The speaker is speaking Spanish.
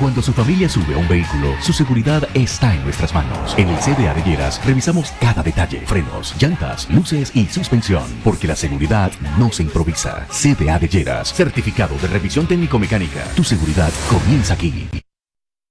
Cuando su familia sube a un vehículo, su seguridad está en nuestras manos. En el CDA de Lleras revisamos cada detalle: frenos, llantas, luces y suspensión, porque la seguridad no se improvisa. CDA de Lleras, certificado de revisión técnico-mecánica. Tu seguridad comienza aquí.